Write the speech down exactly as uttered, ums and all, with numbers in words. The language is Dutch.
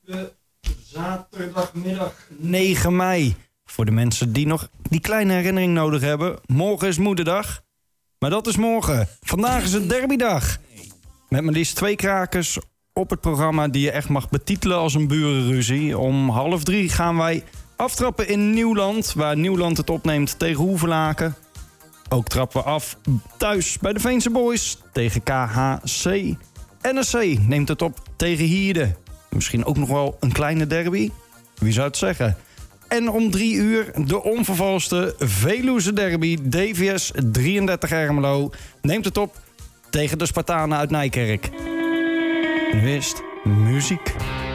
leuke zaterdagmiddag negen mei. Voor de mensen die nog die kleine herinnering nodig hebben. Morgen is moederdag. Maar dat is morgen. Vandaag is het derbydag. Met maar liefst twee krakers op het programma die je echt mag betitelen als een burenruzie. Om half drie gaan wij aftrappen in Nieuwland. Waar Nieuwland het opneemt tegen Hoevelaken. Ook trappen we af thuis bij de Veense Boys tegen K H C. N S C neemt het op tegen Hierde. Misschien ook nog wel een kleine derby. Wie zou het zeggen? En om drie uur de onvervalste Veluwe derby. D V S drieëndertig Ermelo neemt het op tegen de Spartanen uit Nijkerk. En nu is het muziek.